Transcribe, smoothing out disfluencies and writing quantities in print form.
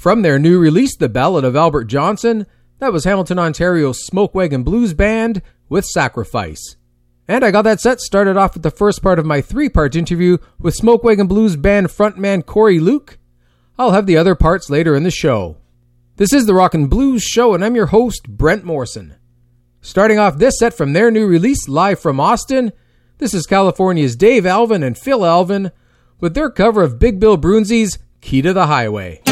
from their new release, The Ballad of Albert Johnson, that was Hamilton, Ontario's Smoke Wagon Blues Band with Sacrifice. And I got that set started off with the first part of my 3-part interview with Smoke Wagon Blues Band frontman Corey Luke. I'll have the other parts later in the show. This is the Rockin' Blues Show, and I'm your host, Brent Morrison. Starting off this set from their new release, live from Austin, this is California's Dave Alvin and Phil Alvin with their cover of Big Bill Broonzy's Key to the Highway.